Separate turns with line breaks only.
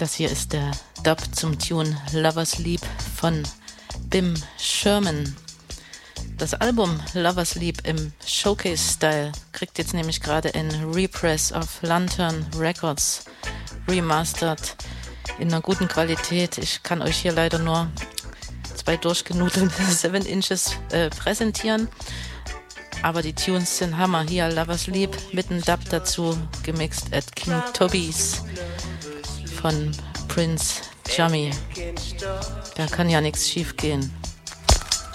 Das hier ist der Dub zum Tune Lover's Leap von Bim Sherman. Das Album Lover's Leap im Showcase-Style kriegt jetzt nämlich gerade in Repress auf Lantern Records remastered in einer guten Qualität. Ich kann euch hier leider nur 2 durchgenudelte 7 Inches präsentieren. Aber die Tunes sind Hammer. Hier Lover's Leap mit einem Dub dazu, gemixt at King Toby's von Prince Jammy. Da kann ja nichts schief gehen.